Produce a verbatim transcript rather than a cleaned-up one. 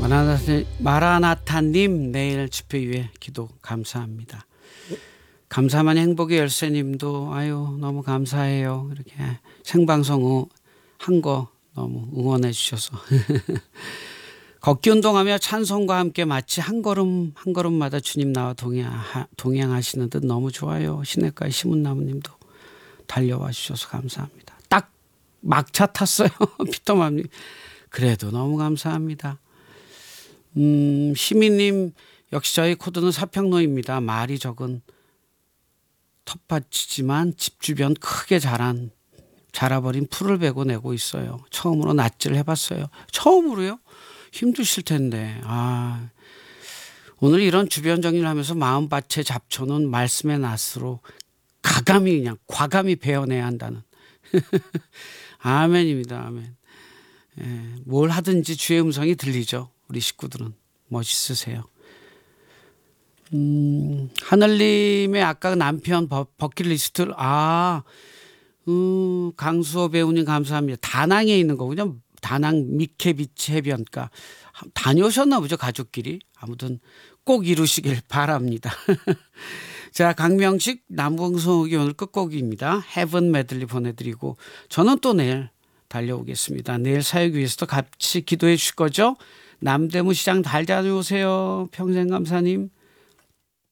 마라나타, 마라나타님 내일 집회 위해 기도 감사합니다. 감사만 행복의 열쇠님도 아유 너무 감사해요. 이렇게 생방송 한 거 너무 응원해 주셔서 걷기 운동하며 찬송과 함께 마치 한 걸음 한 걸음마다 주님 나와 동행, 동행하시는 듯 너무 좋아요. 시냇가의 시문나무님도 달려와 주셔서 감사합니다. 딱 막차 탔어요. 피터맘님 그래도 너무 감사합니다. 음, 시민님 역시 저희 코드는 사평로입니다. 말이 적은 텃밭이지만 집 주변 크게 자란 자라버린 풀을 베고 내고 있어요. 처음으로 낫지를 해봤어요. 처음으로요? 힘드실 텐데. 아, 오늘 이런 주변 정리를 하면서 마음밭의 잡초는 말씀의 낫으로 가감히 그냥 과감히 베어내야 한다는 아멘입니다. 아멘. 예, 뭘 하든지 주의 음성이 들리죠. 우리 식구들은 멋있으세요. 음, 하늘님의 아까 남편 버, 버킷리스트를 아 음, 강수호 배우님 감사합니다. 다낭에 있는 거군요. 다낭 미케비치 해변가 다녀오셨나 보죠. 가족끼리. 아무튼 꼭 이루시길 바랍니다. 자, 강명식 남궁성욱이 오늘 끝곡입니다. 헤븐 메들리 보내드리고 저는 또 내일 달려오겠습니다. 내일 사역 위해서도 같이 기도해 주실 거죠? 남대문 시장 잘 다녀오세요. 평생 감사님.